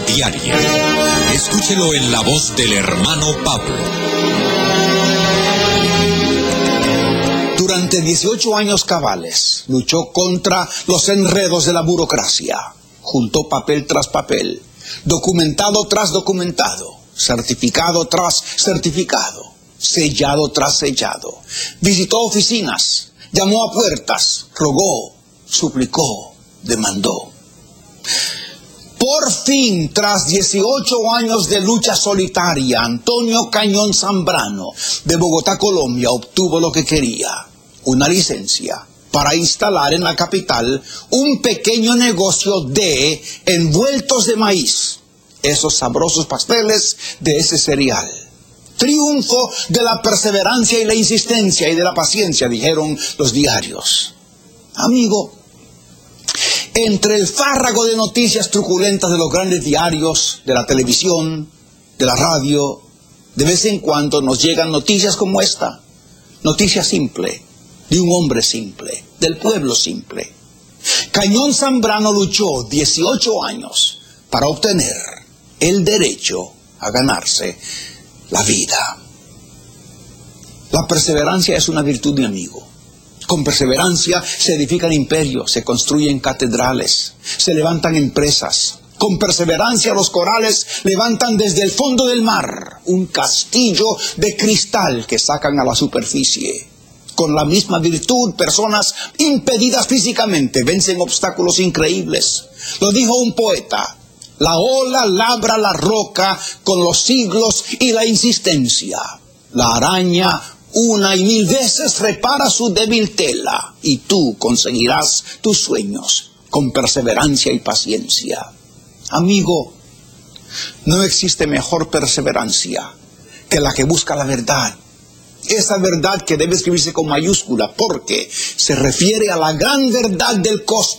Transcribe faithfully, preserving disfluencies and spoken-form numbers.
diaria. Escúchelo en la voz del hermano Pablo. Durante dieciocho años cabales, luchó contra los enredos de la burocracia. Juntó papel tras papel, documentado tras documentado, certificado tras certificado, sellado tras sellado. Visitó oficinas, llamó a puertas, rogó, suplicó, demandó. Por fin, tras dieciocho años de lucha solitaria, Antonio Cañón Zambrano, de Bogotá, Colombia, obtuvo lo que quería: una licencia para instalar en la capital un pequeño negocio de envueltos de maíz, esos sabrosos pasteles de ese cereal. Triunfo de la perseverancia y la insistencia y de la paciencia, dijeron los diarios. Amigo, entre el fárrago de noticias truculentas de los grandes diarios, de la televisión, de la radio, de vez en cuando nos llegan noticias como esta. Noticia simple, de un hombre simple, del pueblo simple. Cañón Zambrano luchó dieciocho años para obtener el derecho a ganarse la vida. La perseverancia es una virtud, mi amigo. Con perseverancia se edifican imperios, se construyen catedrales, se levantan empresas. Con perseverancia los corales levantan desde el fondo del mar un castillo de cristal que sacan a la superficie. Con la misma virtud, personas impedidas físicamente vencen obstáculos increíbles. Lo dijo un poeta: la ola labra la roca con los siglos y la insistencia. La araña una y mil veces repara su débil tela, y tú conseguirás tus sueños con perseverancia y paciencia. Amigo, no existe mejor perseverancia que la que busca la verdad. Esa verdad que debe escribirse con mayúscula porque se refiere a la gran verdad del cosmos.